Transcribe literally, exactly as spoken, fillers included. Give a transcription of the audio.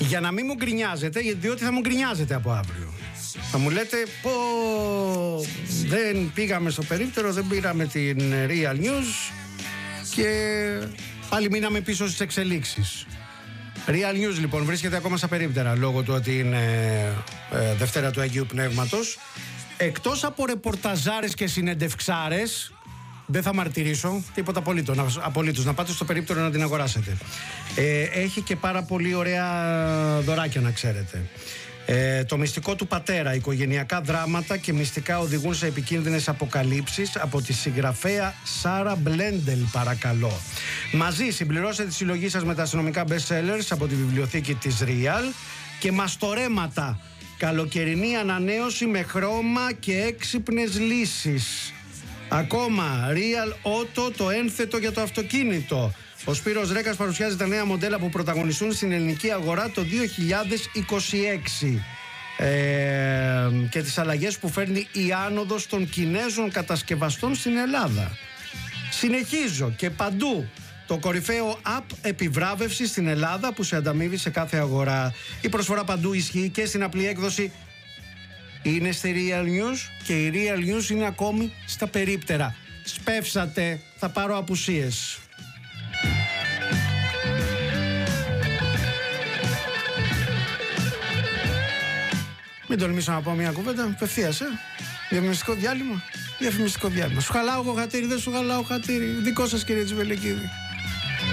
Για να μην μου γκρινιάζετε, διότι θα μου γκρινιάζετε από αύριο. Θα μου λέτε πω δεν πήγαμε στο περίπτερο, δεν πήραμε την Real News και πάλι μείναμε πίσω στις εξελίξεις. Real News λοιπόν βρίσκεται ακόμα στα περίπτερα λόγω του ότι είναι ε, Δευτέρα του Αγίου Πνεύματος. Εκτός από ρεπορταζάρες και συνεντευξάρες, δεν θα μαρτυρήσω τίποτα απολύτως, απολύτως. Να πάτε στο περίπτερο να την αγοράσετε. Ε, έχει και πάρα πολύ ωραία δωράκια, να ξέρετε. Ε, το μυστικό του πατέρα, οικογενειακά δράματα και μυστικά οδηγούν σε επικίνδυνες αποκαλύψεις, από τη συγγραφέα Σάρα Μπλέντελ, παρακαλώ. Μαζί συμπληρώστε τη συλλογή σας με τα αστυνομικά best sellers από τη βιβλιοθήκη της Real και μαστορέματα. Καλοκαιρινή ανανέωση με χρώμα και έξυπνες λύσεις. Ακόμα, Real Auto, το ένθετο για το αυτοκίνητο. Ο Σπύρος Ρέκας παρουσιάζει τα νέα μοντέλα που πρωταγωνιστούν στην ελληνική αγορά το δύο χιλιάδες είκοσι έξι ε, και τις αλλαγές που φέρνει η άνοδος των Κινέζων κατασκευαστών στην Ελλάδα. Συνεχίζω και παντού το κορυφαίο app επιβράβευση στην Ελλάδα που σε ανταμείβει σε κάθε αγορά. Η προσφορά παντού ισχύει και στην απλή έκδοση. Είναι στη Real News και η Real News είναι ακόμη στα περίπτερα. Σπεύσατε, θα πάρω απουσίες. Μην τολμήσω να πω μια κουβέντα, απευθείας, ε. Διαφημιστικό διάλειμμα. Διαφημιστικό διάλειμμα. Σου χαλάω εγώ χατήρι, δεν σου χαλάω χατήρι. Δικό σας, κύριε Τσιβελεκίδη.